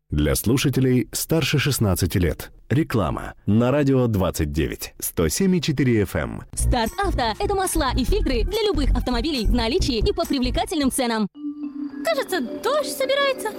Для слушателей старше 16 лет. Реклама на радио 29, 107,4 FM. Старт Авто – это масла и фильтры для любых автомобилей в наличии и по привлекательным ценам. Кажется, дождь собирается.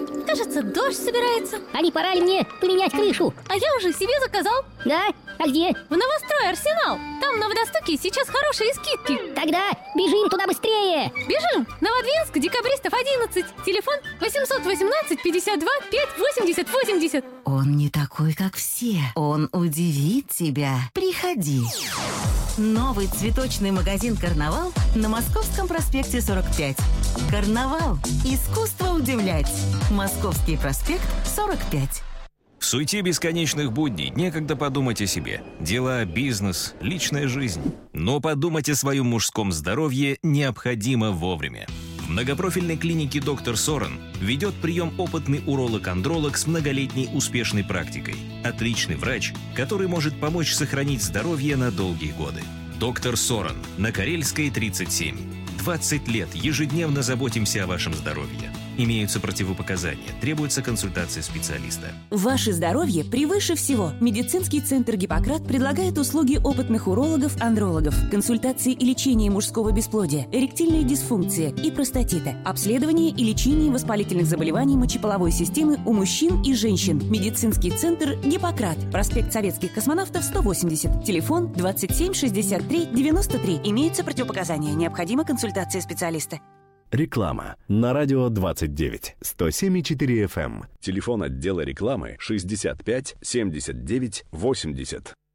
А не пора ли мне поменять крышу? А я уже себе заказал. Да? А где? В Новострой Арсенал. Там на Водостоке сейчас хорошие скидки. Тогда бежим туда быстрее. Бежим! Новодвинск, Декабристов 11. Телефон 818 52 5 80 80. Он не такой, как все. Он удивит тебя. Приходи. Новый цветочный магазин «Карнавал» на Московском проспекте 45. «Карнавал. Искусство удивлять». Московский проспект 45. В суете бесконечных будней некогда подумать о себе. Дела, бизнес, личная жизнь. Но подумать о своем мужском здоровье необходимо вовремя. В многопрофильной клинике «Доктор Сорен» ведет прием опытный уролог-андролог с многолетней успешной практикой. Отличный врач, который может помочь сохранить здоровье на долгие годы. «Доктор Сорен» на Карельской, 37. 20 лет ежедневно заботимся о вашем здоровье. Имеются противопоказания, требуется консультация специалиста. Ваше здоровье превыше всего. Медицинский центр «Гиппократ» предлагает услуги опытных урологов-андрологов, консультации и лечение мужского бесплодия, эректильной дисфункции и простатита, обследование и лечение воспалительных заболеваний мочеполовой системы у мужчин и женщин. Медицинский центр «Гиппократ», проспект Советских космонавтов, 180, телефон 27 63 93. Имеются противопоказания, необходима консультация специалиста. Реклама на радио 29, 107,4 FM. Телефон отдела рекламы 65 79 80.